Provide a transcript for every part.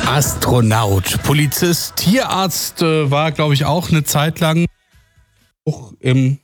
Astronaut, Polizist, Tierarzt war, glaube ich, auch eine Zeit lang auch im...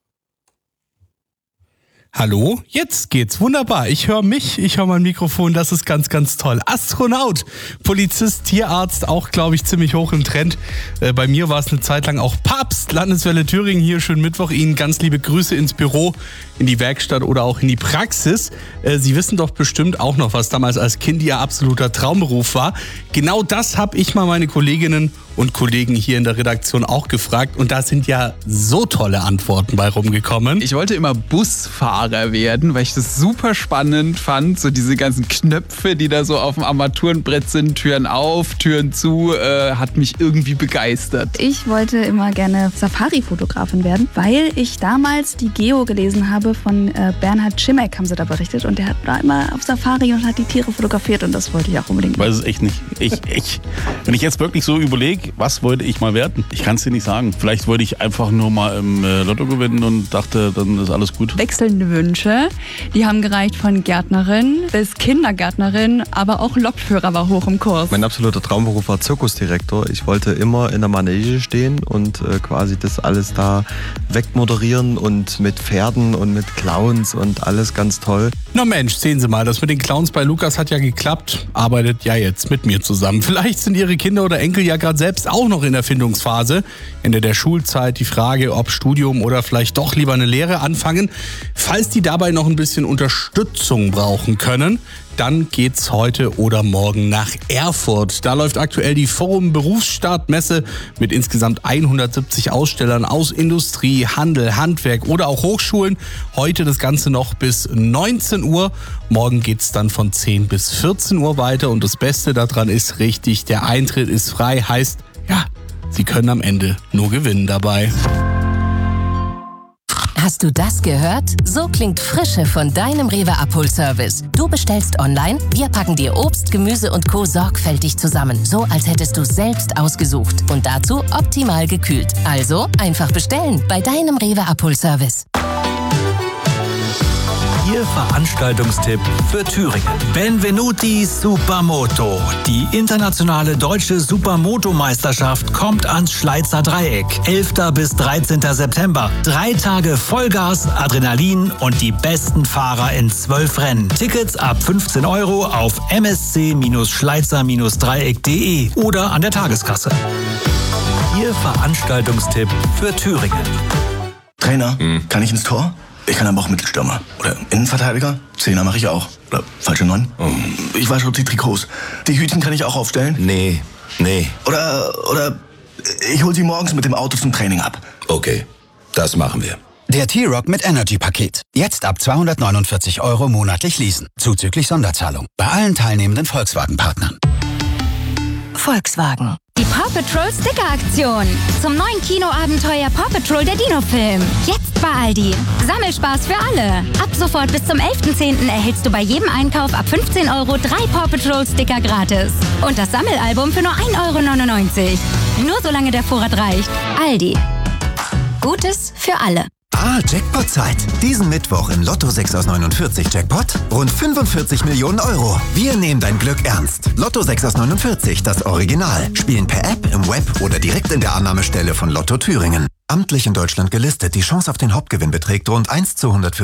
Hallo? Jetzt geht's. Wunderbar. Ich höre mich, ich höre mein Mikrofon, das ist ganz, ganz toll. Astronaut, Polizist, Tierarzt, auch, glaube ich, ziemlich hoch im Trend. Bei mir war es eine Zeit lang auch Papst, Landeswelle Thüringen hier, schönen Mittwoch. Ihnen ganz liebe Grüße ins Büro, in die Werkstatt oder auch in die Praxis. Sie wissen doch bestimmt auch noch, was damals als Kind Ihr absoluter Traumberuf war. Genau das habe ich mal meine Kolleginnen und Kollegen hier in der Redaktion auch gefragt. Und da sind ja so tolle Antworten bei rumgekommen. Ich wollte immer Busfahrer werden, weil ich das super spannend fand. So diese ganzen Knöpfe, die da so auf dem Armaturenbrett sind, Türen auf, Türen zu, hat mich irgendwie begeistert. Ich wollte immer gerne Safari-Fotografin werden, weil ich damals die Geo gelesen habe von Bernhard Schimek, haben sie da berichtet. Und der hat da immer auf Safari und hat die Tiere fotografiert und das wollte ich auch unbedingt. Ich weiß es echt nicht. Wenn ich jetzt wirklich so überlege, was wollte ich mal werden? Ich kann es dir nicht sagen. Vielleicht wollte ich einfach nur mal im Lotto gewinnen und dachte, dann ist alles gut. Wechselnde Wünsche, die haben gereicht von Gärtnerin bis Kindergärtnerin, aber auch Lokführer war hoch im Kurs. Mein absoluter Traumberuf war Zirkusdirektor. Ich wollte immer in der Manege stehen und quasi das alles da wegmoderieren und mit Pferden und mit Clowns und alles ganz toll. Na Mensch, sehen Sie mal, das mit den Clowns bei Lukas hat ja geklappt. Arbeitet ja jetzt mit mir zusammen. Vielleicht sind Ihre Kinder oder Enkel ja gerade selbst auch noch in der Findungsphase. Ende der Schulzeit die Frage, ob Studium oder vielleicht doch lieber eine Lehre anfangen. Falls die dabei noch ein bisschen Unterstützung brauchen können, dann geht's heute oder morgen nach Erfurt. Da läuft aktuell die Forum Berufsstartmesse mit insgesamt 170 Ausstellern aus Industrie, Handel, Handwerk oder auch Hochschulen. Heute das Ganze noch bis 19 Uhr. Morgen geht's dann von 10 bis 14 Uhr weiter. Und das Beste daran ist richtig, der Eintritt ist frei. Heißt, ja, Sie können am Ende nur gewinnen dabei. Hast du das gehört? So klingt Frische von deinem Rewe Abholservice. Du bestellst online, wir packen dir Obst, Gemüse und Co. sorgfältig zusammen. So, als hättest du es selbst ausgesucht. Und dazu optimal gekühlt. Also einfach bestellen bei deinem Rewe Abholservice. Ihr Veranstaltungstipp für Thüringen. Benvenuti Supermoto. Die internationale deutsche Supermoto-Meisterschaft kommt ans Schleizer Dreieck. 11. bis 13. September. 3 Tage Vollgas, Adrenalin und die besten Fahrer in 12 Rennen. Tickets ab 15 € auf msc-schleizer-dreieck.de oder an der Tageskasse. Ihr Veranstaltungstipp für Thüringen. Trainer, kann ich ins Tor? Ich kann aber auch Mittelstürmer. Oder Innenverteidiger. Zehner mache ich auch. Oder falsche 9. Ich wasche auch die Trikots. Die Hütchen kann ich auch aufstellen? Nee. Oder ich hole sie morgens mit dem Auto zum Training ab. Okay, das machen wir. Der T-Rock mit Energy-Paket. Jetzt ab 249 € monatlich leasen. Zuzüglich Sonderzahlung. Bei allen teilnehmenden Volkswagen-Partnern. Volkswagen. Die Paw Patrol Sticker-Aktion. Zum neuen Kinoabenteuer Paw Patrol der Dino-Film. Jetzt bei Aldi. Sammelspaß für alle. Ab sofort bis zum 11.10. erhältst du bei jedem Einkauf ab 15 € 3 Paw Patrol Sticker gratis. Und das Sammelalbum für nur 1,99 €. Nur solange der Vorrat reicht. Aldi. Gutes für alle. Jackpot-Zeit. Diesen Mittwoch im Lotto 6 aus 49 Jackpot rund 45 Millionen €. Wir nehmen dein Glück ernst. Lotto 6 aus 49, das Original. Spielen per App, im Web oder direkt in der Annahmestelle von Lotto Thüringen. Amtlich in Deutschland gelistet. Die Chance auf den Hauptgewinn beträgt rund 1 zu 140.